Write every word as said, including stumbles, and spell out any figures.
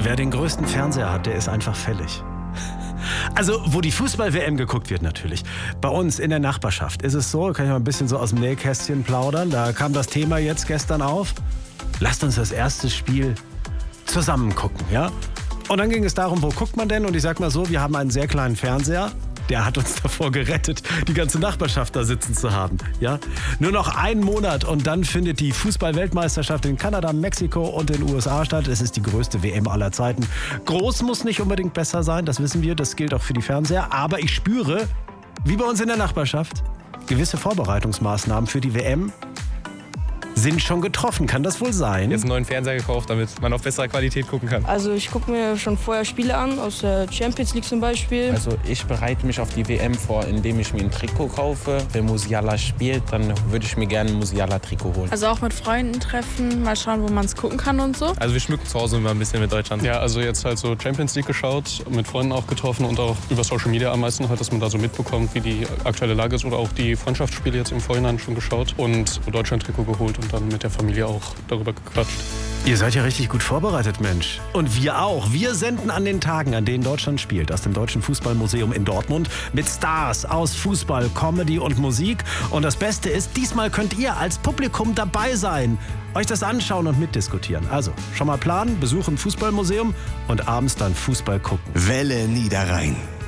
Wer den größten Fernseher hat, der ist einfach fällig. Also, wo die Fußball-W M geguckt wird natürlich. Bei uns in der Nachbarschaft ist es so, kann ich mal ein bisschen so aus dem Nähkästchen plaudern, da kam das Thema jetzt gestern auf. Lasst uns das erste Spiel zusammen gucken, ja? Und dann ging es darum, wo guckt man denn? Und ich sag mal so, wir haben einen sehr kleinen Fernseher. Der hat uns davor gerettet, die ganze Nachbarschaft da sitzen zu haben. Ja? Nur noch einen Monat und dann findet die Fußball-Weltmeisterschaft in Kanada, Mexiko und den U S A statt. Es ist die größte W M aller Zeiten. Groß muss nicht unbedingt besser sein, das wissen wir, das gilt auch für die Fernseher. Aber ich spüre, wie bei uns in der Nachbarschaft, gewisse Vorbereitungsmaßnahmen für die W M sind schon getroffen. Kann das wohl sein? Jetzt einen neuen Fernseher gekauft, damit man auf bessere Qualität gucken kann. Also ich gucke mir schon vorher Spiele an, aus der Champions League zum Beispiel. Also ich bereite mich auf die W M vor, indem ich mir ein Trikot kaufe. Wenn Musiala spielt, dann würde ich mir gerne ein Musiala-Trikot holen. Also auch mit Freunden treffen, mal schauen, wo man es gucken kann und so. Also wir schmücken zu Hause immer ein bisschen mit Deutschland. Ja, also jetzt halt so Champions League geschaut, mit Freunden auch getroffen und auch über Social Media am meisten halt, dass man da so mitbekommt, wie die aktuelle Lage ist, oder auch die Freundschaftsspiele jetzt im Vorhinein schon geschaut und Deutschland-Trikot geholt und dann mit der Familie auch darüber gequatscht. Ihr seid ja richtig gut vorbereitet, Mensch. Und wir auch. Wir senden an den Tagen, an denen Deutschland spielt, aus dem Deutschen Fußballmuseum in Dortmund mit Stars aus Fußball, Comedy und Musik. Und das Beste ist, diesmal könnt ihr als Publikum dabei sein, euch das anschauen und mitdiskutieren. Also, schon mal planen, Besuch im Fußballmuseum und abends dann Fußball gucken. Welle Niederrhein.